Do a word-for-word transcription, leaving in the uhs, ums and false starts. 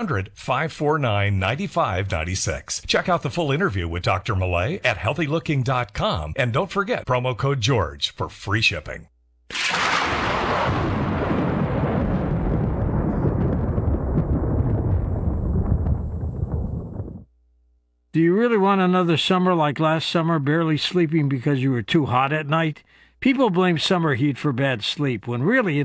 hundred, five four nine, nine five nine six. Check out the full interview with Doctor Millay at healthy looking dot com. And don't forget promo code George for free shipping. Do you really want another summer like last summer, barely sleeping because you were too hot at night? People blame summer heat for bad sleep, when really